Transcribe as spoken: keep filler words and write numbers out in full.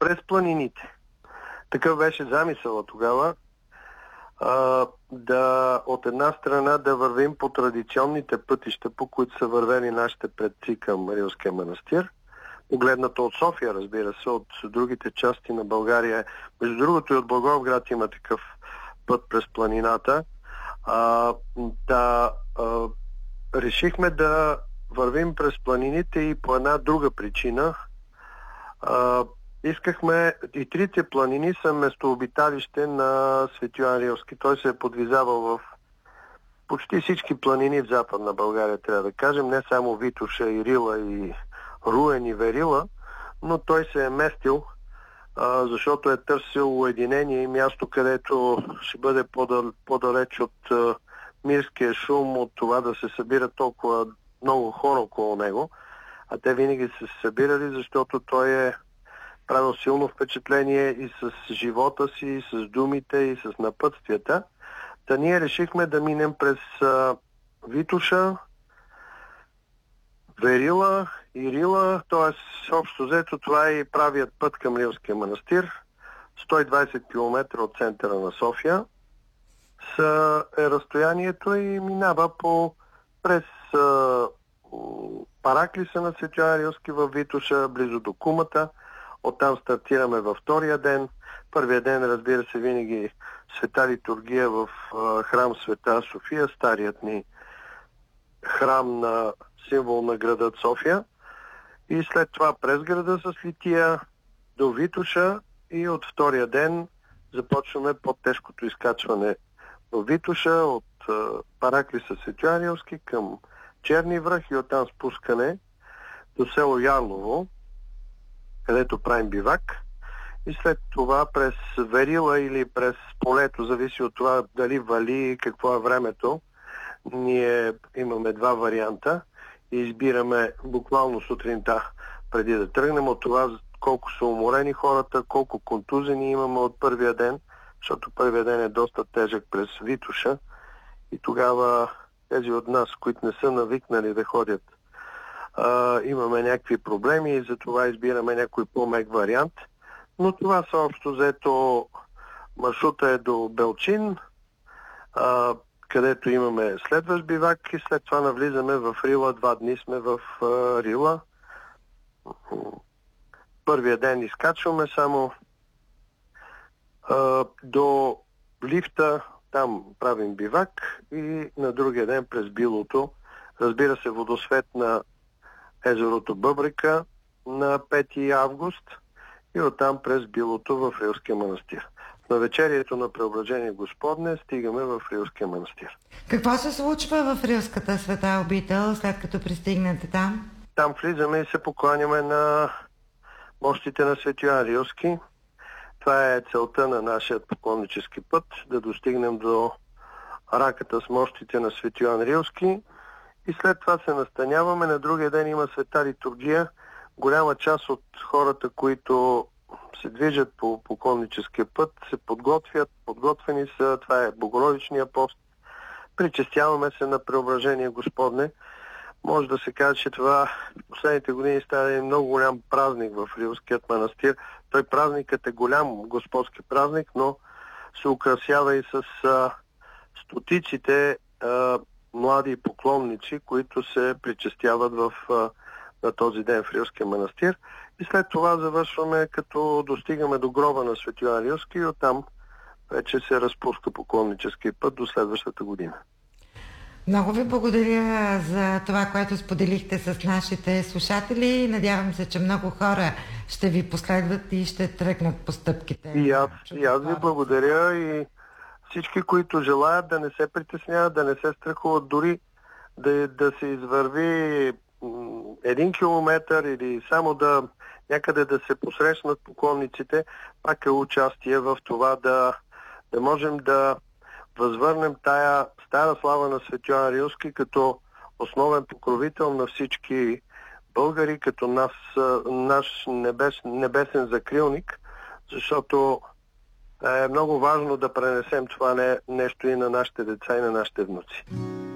през планините. Такъв беше замисъла тогава. А, да, от една страна да вървим по традиционните пътища, по които са вървели нашите предци към Рилския манастир. Погледнато от София, разбира се, от другите части на България. Между другото и от Благоевград има такъв път през планината. А, да, а, решихме да вървим през планините и по една друга причина. А, искахме, и трите планини са местообиталище на Свети Йоан Рилски. Той се е подвизавал в почти всички планини в Западна България, трябва да кажем, не само Витоша и Рила и Руен и Верила, но той се е местил, а, защото е търсил уединение и място, където ще бъде по-далеч от а, мирския шум, от това да се събират толкова много хора около него. А те винаги са се събирали, защото той е правил силно впечатление и с живота си, и с думите, и с напътствията. Та ние решихме да минем през а, Витоша, Верила и Рила, т.е. общо взето това е и правият път към Рилския манастир, сто и двадесет километра от центъра на София. С е разстоянието и минава по през а, Параклиса на Свети Йоан Рилски в Витоша, близо до Кумата. Оттам стартираме във втория ден. Първия ден, разбира се, винаги света литургия в а, храм Света София, старият ни храм на символ на градът София. И след това през града с Лития до Витоша и от втория ден започваме по-тежкото изкачване в Витоша от а, Параклиса Свети Йоан Рилски към Черни връх и оттам спускане до село Ярлово, където правим бивак. И след това през Верила или през полето, зависи от това дали вали и какво е времето. Ние имаме два варианта и избираме буквално сутринта преди да тръгнем от това колко са уморени хората, колко контузени имаме от първия ден, защото първия ден е доста тежък през Витоша и тогава тези от нас, които не са навикнали да ходят, а, имаме някакви проблеми и затова избираме някой по-мек вариант. Но това са общо взето маршрута е до Белчин, а, където имаме следващ бивак и след това навлизаме в Рила. Два дни сме в а, Рила. Първия ден изкачваме само а, до лифта, там правим бивак и на другия ден през Билото. Разбира се, водосвет на езерото Бъбрика на пети август и оттам през Билото в Рилския манастир. На вечерието на Преображение Господне стигаме в Рилския манастир. Какво се случва в Рилската света обител, след като пристигнете там? Там влизаме и се покланяме на мощите на Свети Йоан Рилски. Това е целта на нашия поклоннически път, да достигнем до раката с мощите на Свети Йоан Рилски и след това се настаняваме. На другия ден има света литургия. Голяма част от хората, които се движат по поклонническия път, се подготвят, подготвени са. Това е Богородичния пост. Причестяваме се на Преображение Господне. Може да се каже, че това в последните години става много голям празник в Рилският манастир. Той празникът е голям господски празник, но се украсява и с а, стотиците а, млади поклонници, които се причестяват в, а, на този ден в Рилския манастир. И след това завършваме, като достигаме до гроба на Свети Йоан Рилски и оттам вече се разпуска поклоннически път до следващата година. Много ви благодаря за това, което споделихте с нашите слушатели. Надявам се, че много хора ще ви последват и ще тръгнат по стъпките. И аз, и аз ви благодаря и всички, които желаят да не се притесняват, да не се страхуват, дори да, да се извърви един километър или само да някъде да се посрещнат поклонниците, пак е участие в това да, да можем да възвърнем тая стара слава на Свети Йоан Рилски като основен покровител на всички българи, като нас, наш небес, небесен закрилник, защото е много важно да пренесем това не, нещо и на нашите деца и на нашите внуци.